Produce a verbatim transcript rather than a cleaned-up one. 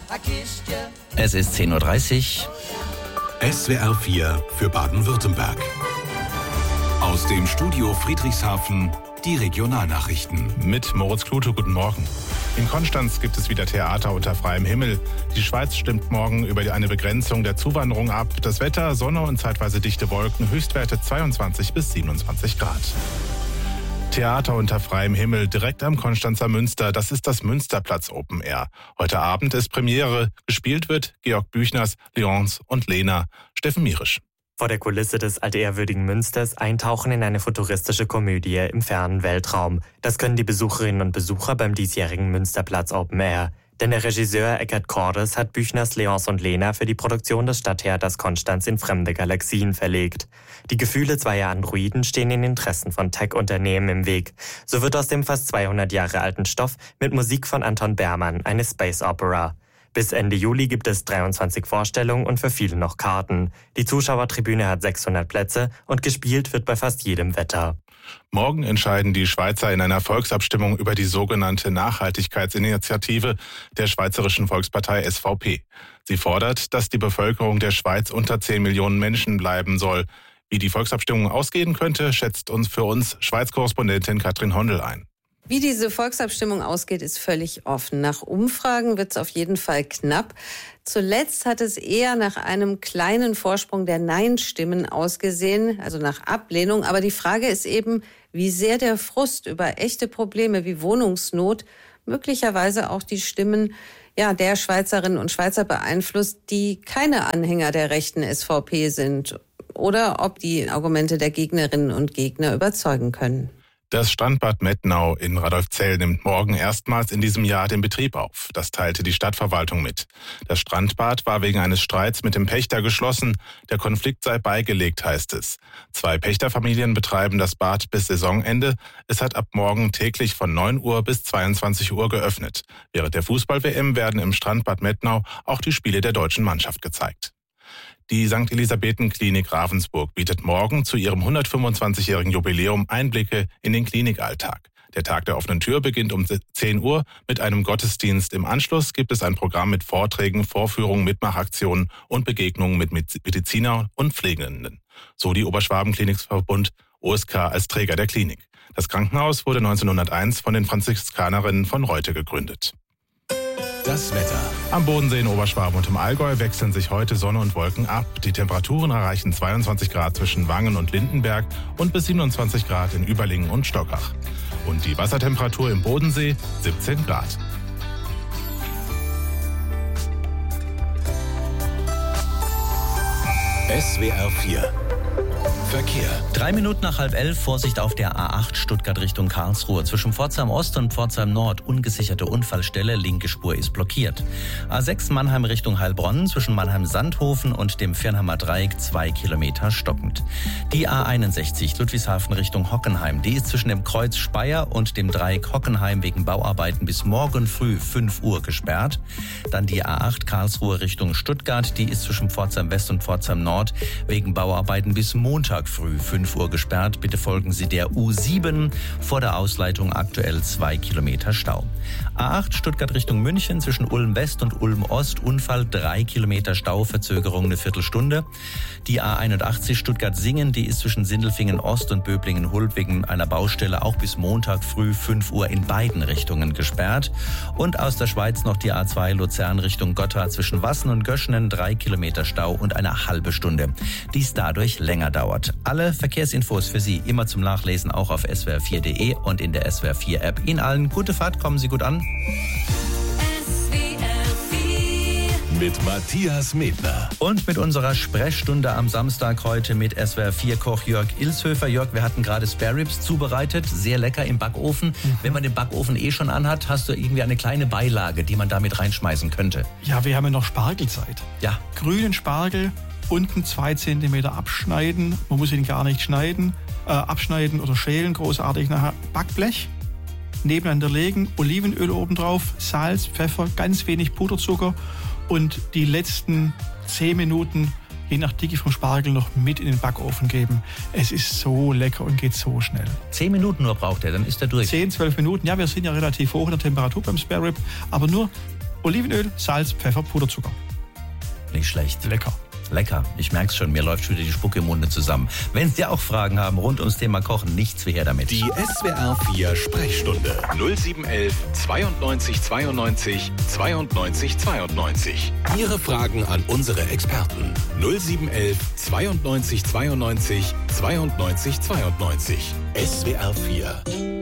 Es ist zehn Uhr dreißig. S W R vier für Baden-Württemberg. Aus dem Studio Friedrichshafen die Regionalnachrichten. Mit Moritz Klute, guten Morgen. In Konstanz gibt es wieder Theater unter freiem Himmel. Die Schweiz stimmt morgen über eine Begrenzung der Zuwanderung ab. Das Wetter, Sonne und zeitweise dichte Wolken, Höchstwerte zweiundzwanzig bis siebenundzwanzig Grad. Theater unter freiem Himmel direkt am Konstanzer Münster. Das ist das Münsterplatz Open Air. Heute Abend ist Premiere. Gespielt wird Georg Büchners, Leonce und Lena. Steffen Mierisch. Vor der Kulisse des altehrwürdigen Münsters eintauchen in eine futuristische Komödie im fernen Weltraum. Das können die Besucherinnen und Besucher beim diesjährigen Münsterplatz Open Air. Denn der Regisseur Eckart Cordes hat Büchners Leonce und Lena für die Produktion des Stadttheaters Konstanz in fremde Galaxien verlegt. Die Gefühle zweier Androiden stehen den Interessen von Tech-Unternehmen im Weg. So wird aus dem fast zweihundert Jahre alten Stoff mit Musik von Anton Bermann eine Space Opera. Bis Ende Juli gibt es dreiundzwanzig Vorstellungen und für viele noch Karten. Die Zuschauertribüne hat sechshundert Plätze und gespielt wird bei fast jedem Wetter. Morgen entscheiden die Schweizer in einer Volksabstimmung über die sogenannte Nachhaltigkeitsinitiative der Schweizerischen Volkspartei S V P. Sie fordert, dass die Bevölkerung der Schweiz unter zehn Millionen Menschen bleiben soll. Wie die Volksabstimmung ausgehen könnte, schätzt uns für uns Schweiz-Korrespondentin Katrin Hondel ein. Wie diese Volksabstimmung ausgeht, ist völlig offen. Nach Umfragen wird es auf jeden Fall knapp. Zuletzt hat es eher nach einem kleinen Vorsprung der Nein-Stimmen ausgesehen, also nach Ablehnung. Aber die Frage ist eben, wie sehr der Frust über echte Probleme wie Wohnungsnot möglicherweise auch die Stimmen ja, der Schweizerinnen und Schweizer beeinflusst, die keine Anhänger der rechten S V P sind. Oder ob die Argumente der Gegnerinnen und Gegner überzeugen können. Das Strandbad Mettnau in Radolfzell nimmt morgen erstmals in diesem Jahr den Betrieb auf. Das teilte die Stadtverwaltung mit. Das Strandbad war wegen eines Streits mit dem Pächter geschlossen. Der Konflikt sei beigelegt, heißt es. Zwei Pächterfamilien betreiben das Bad bis Saisonende. Es hat ab morgen täglich von neun Uhr bis zweiundzwanzig Uhr geöffnet. Während der Fußball-W M werden im Strandbad Mettnau auch die Spiele der deutschen Mannschaft gezeigt. Die Sankt Elisabethen-Klinik Ravensburg bietet morgen zu ihrem hundertfünfundzwanzigjährigen Jubiläum Einblicke in den Klinikalltag. Der Tag der offenen Tür beginnt um zehn Uhr mit einem Gottesdienst. Im Anschluss gibt es ein Programm mit Vorträgen, Vorführungen, Mitmachaktionen und Begegnungen mit Medizinern und Pflegenden. So die Oberschwaben-Klinikverbund O S K als Träger der Klinik. Das Krankenhaus wurde neunzehnhunderteins von den Franziskanerinnen von Reute gegründet. Das Wetter. Am Bodensee in Oberschwaben und im Allgäu wechseln sich heute Sonne und Wolken ab. Die Temperaturen erreichen zweiundzwanzig Grad zwischen Wangen und Lindenberg und bis siebenundzwanzig Grad in Überlingen und Stockach. Und die Wassertemperatur im Bodensee siebzehn Grad. S W R vier Verkehr. Drei Minuten nach halb elf, Vorsicht auf der A acht Stuttgart Richtung Karlsruhe. Zwischen Pforzheim Ost und Pforzheim Nord ungesicherte Unfallstelle, linke Spur ist blockiert. A sechs Mannheim Richtung Heilbronn, zwischen Mannheim-Sandhofen und dem Firnheimer Dreieck zwei Kilometer stockend. Die A einundsechzig Ludwigshafen Richtung Hockenheim, die ist zwischen dem Kreuz Speyer und dem Dreieck Hockenheim wegen Bauarbeiten bis morgen früh fünf Uhr gesperrt. Dann die A acht Karlsruhe Richtung Stuttgart, die ist zwischen Pforzheim West und Pforzheim Nord wegen Bauarbeiten bis Montag früh fünf Uhr gesperrt. Bitte folgen Sie der U sieben. Vor der Ausleitung aktuell zwei Kilometer Stau. A acht Stuttgart Richtung München zwischen Ulm West und Ulm Ost. Unfall drei Kilometer Stau, Verzögerung eine Viertelstunde. Die A einundachtzig Stuttgart-Singen, die ist zwischen Sindelfingen Ost und Böblingen-Huld wegen einer Baustelle auch bis Montag früh fünf Uhr in beiden Richtungen gesperrt. Und aus der Schweiz noch die A zwei Luzern Richtung Gotha zwischen Wassen und Göschenen, drei Kilometer Stau und eine halbe Stunde, die es dadurch länger dauert. Alle Verkehrsinfos für Sie immer zum Nachlesen auch auf S W R vier Punkt de und in der S W R vier App. Ihnen allen gute Fahrt, kommen Sie gut an. S W R vier mit Matthias Medner. Und mit unserer Sprechstunde am Samstag heute mit S W R vier Koch Jörg Ilshöfer. Jörg, wir hatten gerade Spare Ribs zubereitet, sehr lecker im Backofen. Mhm. Wenn man den Backofen eh schon anhat, hast du irgendwie eine kleine Beilage, die man damit reinschmeißen könnte. Ja, wir haben ja noch Spargelzeit. Ja. Grünen Spargel, unten zwei Zentimeter abschneiden. Man muss ihn gar nicht schneiden, äh, abschneiden oder schälen, großartig. Nachher Backblech nebeneinander legen, Olivenöl obendrauf, Salz, Pfeffer, ganz wenig Puderzucker und die letzten zehn Minuten, je nach Dicke vom Spargel, noch mit in den Backofen geben. Es ist so lecker und geht so schnell. Zehn Minuten nur braucht er, dann ist er durch. Zehn, zwölf Minuten. Ja, wir sind ja relativ hoch in der Temperatur beim Spare Rib, aber nur Olivenöl, Salz, Pfeffer, Puderzucker. Nicht schlecht. Lecker. Lecker. Ich merk's schon, mir läuft schon wieder die Spucke im Munde zusammen. Wenn Sie auch Fragen haben rund ums Thema Kochen, nichts wie her damit. Die S W R vier Sprechstunde null sieben eins eins zweiundneunzig zweiundneunzig zweiundneunzig zweiundneunzig. Ihre Fragen an unsere Experten null sieben eins eins zweiundneunzig zweiundneunzig zweiundneunzig zweiundneunzig. S W R vier